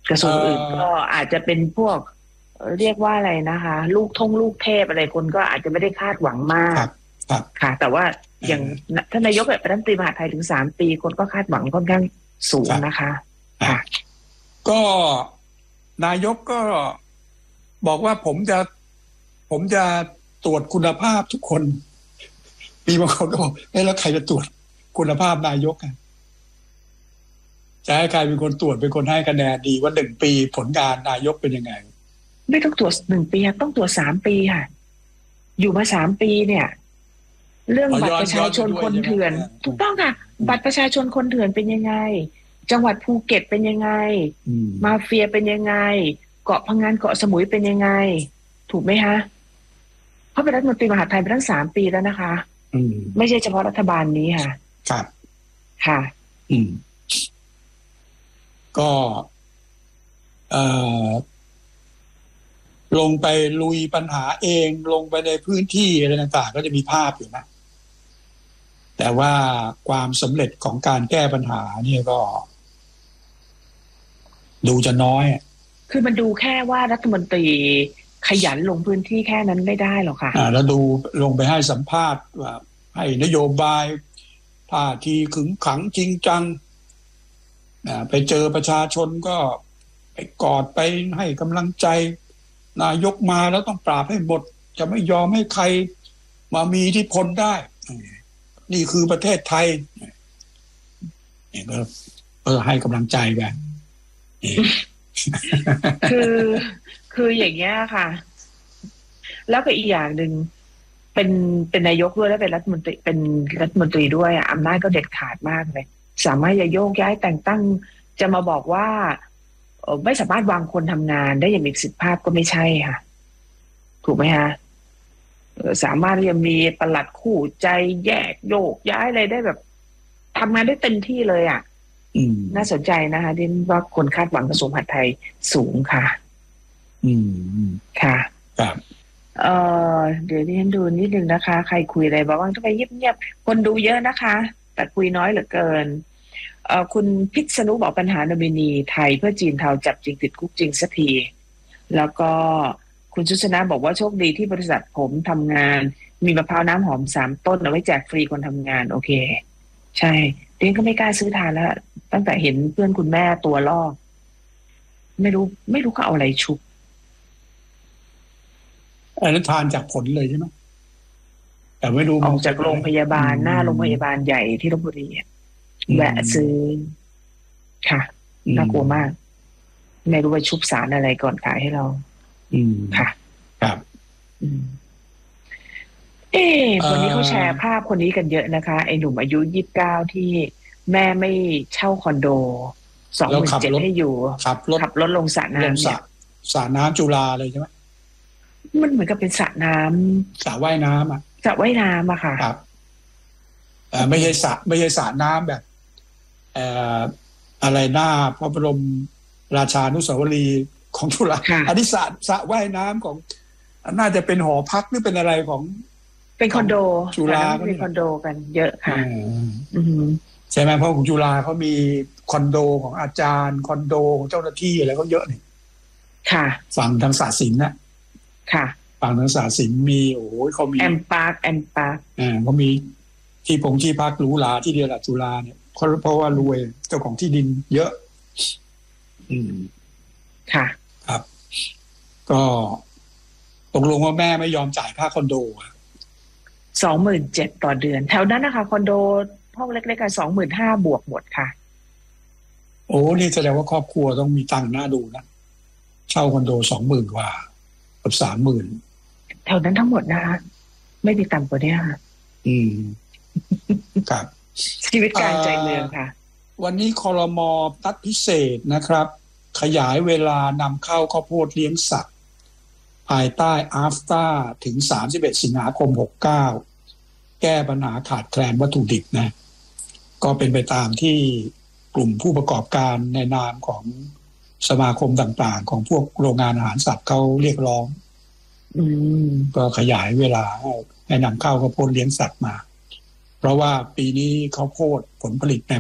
กระทรวงอื่นก็อาจจะเป็นพวกเรียกว่าอะไรนะคะลูกเทพอะไรคนก็อาจจะไม่ได้คาดหวังมากค่ะแต่ว่าอย่างท่านนายกเป็นรัฐมนตรีมหาดไทยถึง3 ปีคนก็คาดหวังค่อนข้างสูงนะคะค่ะก็นายกก็บอกว่าผมจะตรวจคุณภาพทุกคนมีบางคนก็บอกแล้วใครจะตรวจคุณภาพนายกจะให้ใครเป็นคนตรวจเป็นคนให้คะแนนดีว่า1 ปีผลงานนายกเป็นยังไงไม่ต้องตรวจ1 ปีต้องตรวจ3 ปีค่ะอยู่มา3 ปีเนี่ยเรื่องบัตรประชาชนคนเถื่อนถูกต้องค่ะบัตรประชาชนคนเถื่อนเป็นยังไงจังหวัดภูเก็ตเป็นยังไงมาเฟียเป็นยังไงเกาะพังงานเกาะสมุยเป็นยังไงถูกไหมคะเพราะเป็นรัฐมนตรีมหาดไทยมาตั้ง3 ปีแล้วนะคะไม่ใช่เฉพาะรัฐบาลนี้ค่ะครับค่ะก็ลงไปลุยปัญหาเองลงไปในพื้นที่อะไรต่างๆก็จะมีภาพอยู่นะแต่ว่าความสำเร็จของการแก้ปัญหาเนี่ยก็ดูจะน้อยคือมันดูแค่ว่ารัฐมนตรีขยันลงพื้นที่แค่นั้นไม่ได้หรอกค่ะแล้วดูลงไปให้สัมภาษณ์ว่าให้นโยบายท่าทีขึงขังจริงจังไปเจอประชาชนก็ไปกอดไปให้กำลังใจนายกมาแล้วต้องปราบให้หมดจะไม่ยอมให้ใครมามีอิทธิพลได้นี่คือประเทศไทยเนี่ยก็ให้กำลังใจกันคืออย่างเงี้ยค่ะแล้วก็อีกอย่างหนึ่งเป็นนายกด้วยแล้วเป็นรัฐมนตรีด้วยอำนาจก็เด็ดขาดมากเลยสามารถจะโยกย้ายแต่งตั้งจะมาบอกว่าไม่สามารถวางคนทำงานได้อย่างมีประสิทธิภาพก็ไม่ใช่ค่ะถูกไหมคะสามารถจะมีปลัดคู่ใจแยกโยกย้ายอะไรได้แบบทำงานได้เต็มที่เลยน่าสนใจนะคะที่ว่าคนคาดหวังกระทรวงมหาดไทยสูงค่ะค่ะครับเดี๋ยวที่ฉันดูนิดนึงนะคะใครคุยอะไรบ้างทำไมเงียบๆคนดูเยอะนะคะแต่คุยน้อยเหลือเกินคุณพิษณุบอกปัญหาโนมินีไทยเพื่อจีนเทาจับจริงติดคุกจริงสักทีแล้วก็คุณชุชนะบอกว่าโชคดีที่บริษัทผมทำงานมีมะพร้าวน้ำหอม3 ต้นเอาไว้แจกฟรีคนทำงานโอเคใช่เรียนก็ไม่กล้าซื้อทานแล้วตั้งแต่เห็นเพื่อนคุณแม่ตัวลอกไม่รู้เขาเอาอะไรชุบอันนั้นทานจากผลเลยใช่ไหมแต่ไม่รู้ออกจากโรงพยาบาลหน้าโรงพยาบาลใหญ่ที่ลพบุรีแวะซื้อค่ะน่ากลัวมากไม่รู้ว่าชุบสารอะไรก่อนขายให้เราค่ะครับคนนี้เขาแชร์ภาพคนนี้กันเยอะนะคะไอ้หนุ่มอายุ29ที่แม่ไม่เช่าคอนโด27,000ให้อยู่ขับรถลงสระน้ำเนี่ยสระน้ำจุฬาเลยใช่ไหมมันเหมือนกับเป็นสระน้ำสระว่ายน้ำสระว่ายน้ำอะค่ะครับไม่ใช่สระน้ำแบบอะไรหน้าพระบรมราชานุสาวรีย์ของจุฬาอันนี้สระว่ายน้ำของน่าจะเป็นหอพักหรือเป็นอะไรของเป็นคอนโดจุฬาเป็นคอนโดกันเยอะค่ะใช่ไหมเพราะของจุฬาเขามีคอนโดของอาจารย์คอนโดของเจ้าหน้าที่อะไรก็เยอะนี่ค่ะฝั่งทางศาสตร์ศิลป์นะค่ะฝั่งทางศาสตร์ศิลป์มีเขามีแอมปาร์คเขามีที่พักหรูหราที่เดียวกับจุฬาเนี่ยเพราะว่ารวยเจ้าของที่ดินเยอะค่ะครับก็ตกลงว่าแม่ไม่ยอมจ่ายค่าคอนโด 27,000ต่อเดือนแถวนั้นนะคะคอนโดห้องเล็กๆกัน25,000บวกหมดค่ะโอ้นี่แสดงว่าครอบครัวต้องมีตังค์น่าดูนะเช่าคอนโด20,000กว่ากับ30,000 แถวนั้นทั้งหมดนะคะไม่มีต่ำกว่านี้ค่ะครับชีวิตการใจเมืองค่ะวันนี้ครม.นัดพิเศษนะครับขยายเวลานำเข้าข้าวโพดเลี้ยงสัตว์ภายใต้ AFTA ถึง31 สิงหาคม 69แก้ปัญหาขาดแคลนวัตถุดิบนะก็เป็นไปตามที่กลุ่มผู้ประกอบการในนามของสมาคมต่างๆของพวกโรงงานอาหารสัตว์เขาเรียกร้องก็ขยายเวลาให้นำเข้าข้าวโพดเลี้ยงสัตว์มาเพราะว่าปีนี้ข้าวโพดผลผลิตใน